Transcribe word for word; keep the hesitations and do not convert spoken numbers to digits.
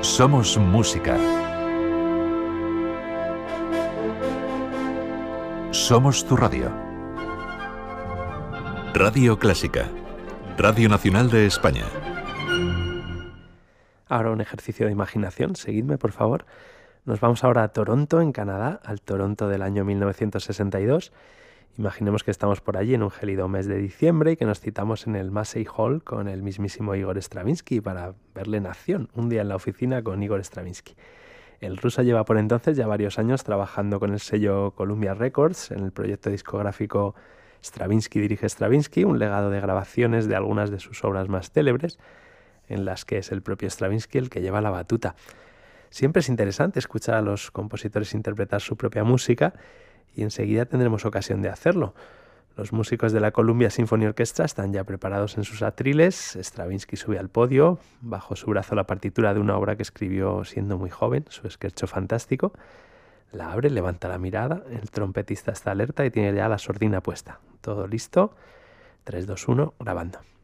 Somos música. Somos tu radio. Radio Clásica. Radio Nacional de España. Ahora un ejercicio de imaginación. Seguidme, por favor. Nos vamos ahora a Toronto, en Canadá, al Toronto del año mil novecientos sesenta y dos. Imaginemos que estamos por allí en un gélido mes de diciembre y que nos citamos en el Massey Hall con el mismísimo Igor Stravinsky para verle en acción, un día en la oficina con Igor Stravinsky. El ruso lleva por entonces ya varios años trabajando con el sello Columbia Records en el proyecto discográfico Stravinsky dirige Stravinsky, un legado de grabaciones de algunas de sus obras más célebres, en las que es el propio Stravinsky el que lleva la batuta. Siempre es interesante escuchar a los compositores interpretar su propia música y enseguida tendremos ocasión de hacerlo. Los músicos de la Columbia Symphony Orchestra están ya preparados en sus atriles. Stravinsky sube al podio, bajo su brazo la partitura de una obra que escribió siendo muy joven, su Scherzo fantástico. La abre, levanta la mirada, el trompetista está alerta y tiene ya la sordina puesta. Todo listo. tres, dos, uno, grabando.